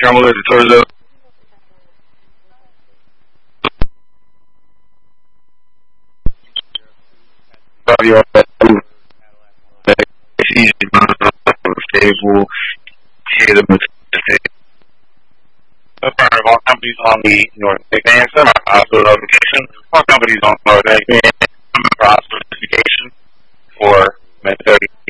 Triangle is towards the your stable all companies on the North Advanced hospital notification. All companies on North Advanced hospital notification for Med 30.